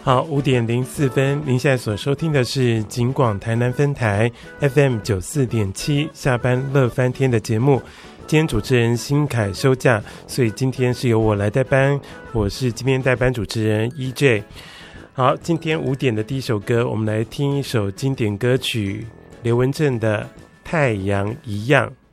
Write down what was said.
好，5:04，您现在所收听的是警广台南分台 FM94.7下班乐翻天的节目。今天主持人新凯休假，所以今天是由我来代班，我是今天代班主持人 EJ。 好，今天5点的第一首歌，我们来听一首经典歌曲，刘文正的《太阳一样》。